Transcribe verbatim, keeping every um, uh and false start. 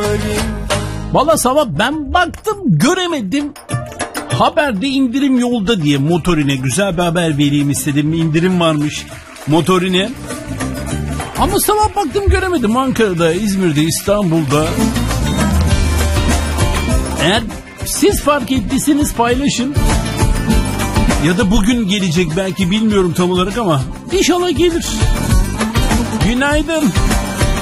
Valla sabah ben baktım göremedim. Haberde indirim yolda diye Motorine güzel bir haber vereyim istedim. İndirim varmış Motorine. Ama sabah baktım göremedim. Ankara'da, İzmir'de, İstanbul'da. Eğer siz fark ettiyseniz paylaşın. Ya da bugün gelecek belki, bilmiyorum tam olarak ama inşallah gelir. Günaydın.